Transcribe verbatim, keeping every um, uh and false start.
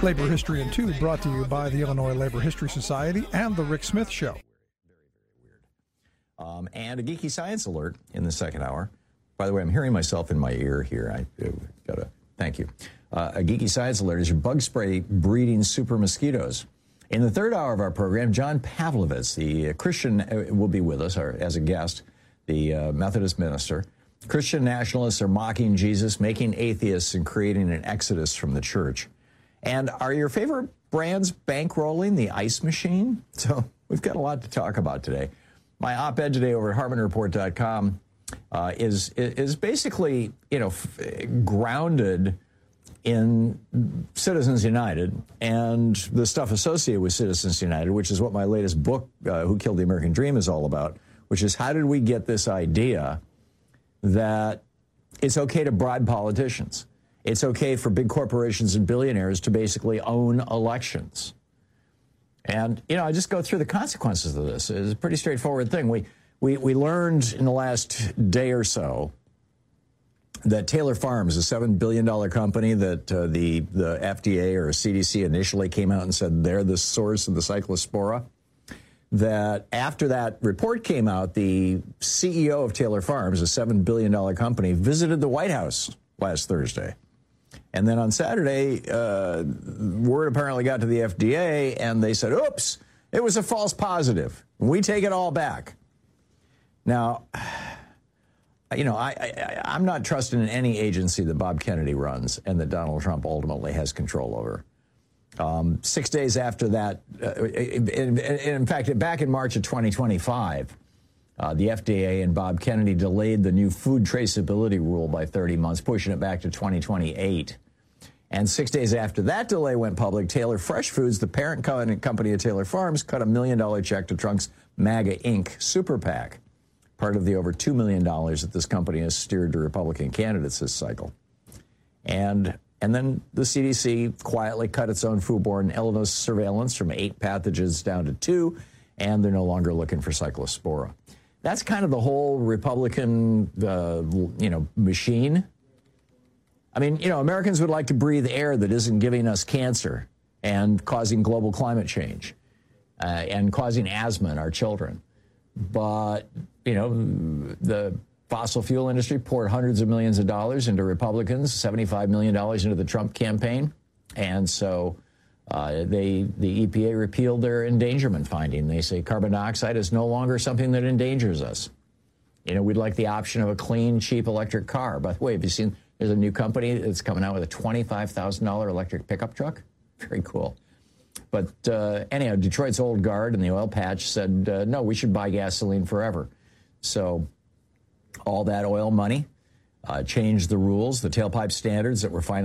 Labor History in Two, brought to you by the Illinois Labor History Society and The Rick Smith Show. Um, and a geeky science alert in the second hour. By the way, I'm hearing myself in my ear here. I uh, gotta thank you. Uh, a geeky science alert is your bug spray breeding super mosquitoes. In the third hour of our program, John Pavlovitz, the uh, Christian, uh, will be with us or, as a guest, the uh, Methodist minister. Christian nationalists are mocking Jesus, making atheists, and creating an exodus from the church. And are your favorite brands bankrolling the ice machine? So we've got a lot to talk about today. My op-ed today over at Hartman Report dot com uh, is is basically, you know, f- grounded in Citizens United and the stuff associated with Citizens United, which is what my latest book, uh, Who Killed the American Dream, is all about, which is how did we get this idea that it's okay to bribe politicians? It's okay for big corporations and billionaires to basically own elections. And, you know, I just go through the consequences of this. It's a pretty straightforward thing. We we we learned in the last day or so that Taylor Farms, a seven billion dollars company that uh, the, the F D A or C D C initially came out and said they're the source of the Cyclospora, that after that report came out, the C E O of Taylor Farms, a seven billion dollars company, visited the White House last Thursday. And then on Saturday, uh, word apparently got to the F D A, and they said, oops, it was a false positive. We take it all back. Now, you know, I, I, I'm not trusting in any agency that Bob Kennedy runs and that Donald Trump ultimately has control over. Um, six days after that, uh, in, in, in fact, back in March of twenty twenty-five, Uh, the F D A and Bob Kennedy delayed the new food traceability rule by thirty months, pushing it back to twenty twenty-eight. And six days after that delay went public, Taylor Fresh Foods, the parent co- company of Taylor Farms, cut a million dollar check to Trump's MAGA Incorporated super PAC, part of the over two million dollars that this company has steered to Republican candidates this cycle. And and then the C D C quietly cut its own foodborne illness surveillance from eight pathogens down to two, and they're no longer looking for Cyclospora. That's kind of the whole Republican, uh, you know, machine. I mean, you know, Americans would like to breathe air that isn't giving us cancer and causing global climate change uh, and causing asthma in our children. But, you know, the fossil fuel industry poured hundreds of millions of dollars into Republicans, seventy-five million dollars into the Trump campaign. And so Uh, they, the E P A repealed their endangerment finding. They say carbon dioxide is no longer something that endangers us. You know, we'd like the option of a clean, cheap electric car. By the way, have you seen, there's a new company that's coming out with a twenty-five thousand dollars electric pickup truck? Very cool. But uh, anyhow, Detroit's old guard and the oil patch said, uh, no, we should buy gasoline forever. So all that oil money uh, changed the rules, the tailpipe standards that were finally